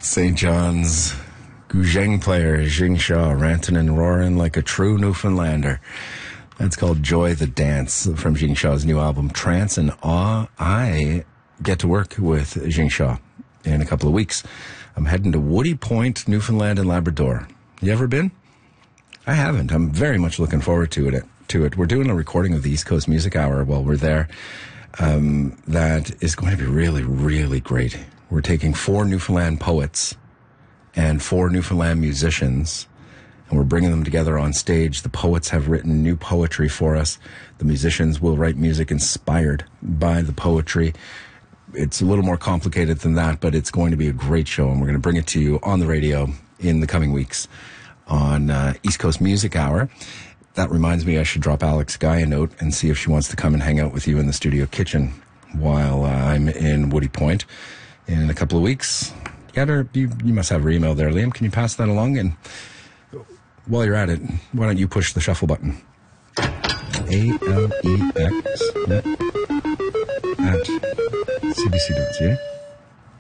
St. John's Guzheng player Jing Shaw ranting and roaring like a true Newfoundlander. That's called Joy the Dance from Jing Shaw's new album, Trance and Awe. I get to work with Jing Shaw in a couple of weeks. I'm heading to Woody Point, Newfoundland and Labrador. You ever been? I haven't. I'm very much looking forward to it. We're doing a recording of the East Coast Music Hour while we're there. That is going to be really, really great. We're taking 4 Newfoundland poets and 4 Newfoundland musicians, and we're bringing them together on stage. The poets have written new poetry for us. The musicians will write music inspired by the poetry. It's a little more complicated than that, but it's going to be a great show, and we're going to bring it to you on the radio in the coming weeks on East Coast Music Hour. That reminds me I should drop Alex Guy a note and see if she wants to come and hang out with you in the studio kitchen while I'm in Woody Point in a couple of weeks. You must have her email there, Liam. Can you pass that along? And while you're at it, why don't you push the shuffle button? ALEX at cbc.ca.